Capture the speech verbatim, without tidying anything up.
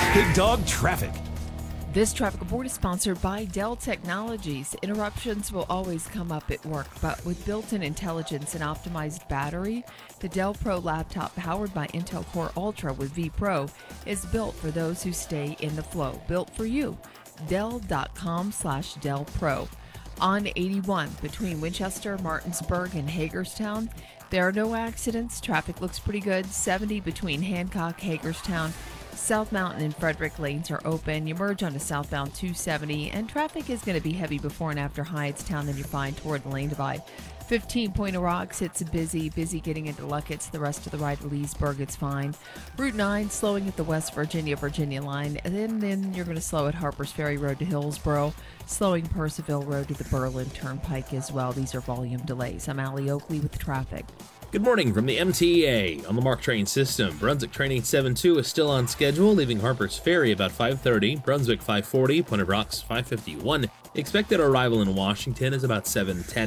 Big Dog Traffic. This traffic report is sponsored by Dell Technologies. Interruptions will always come up at work, but with built-in intelligence and optimized battery, the Dell Pro laptop powered by Intel Core Ultra with vPro is built for those who stay in the flow. Built for you. Dell.com slash Dell Pro. On eighty-one between Winchester, Martinsburg, and Hagerstown, there are no accidents. Traffic looks pretty good. seventy between Hancock, Hagerstown, South Mountain and Frederick lanes are open. You merge onto southbound two seventy, and traffic is going to be heavy before and after Hydestown, then you find toward the lane divide. fifteen Point of Rocks, it's busy, busy getting into Luckett's. The rest of the ride to Leesburg, it's fine. Route nine, slowing at the West Virginia, Virginia line. And then, then you're going to slow at Harpers Ferry Road to Hillsboro, slowing Percival Road to the Berlin Turnpike as well. These are volume delays. I'm Allie Oakley with the traffic. Good morning from the M T A. On the MARC train system, Brunswick Train eight seventy-two is still on schedule, leaving Harpers Ferry about five thirty, Brunswick five forty, Point of Rocks five fifty-one. Expected arrival in Washington is about seven ten.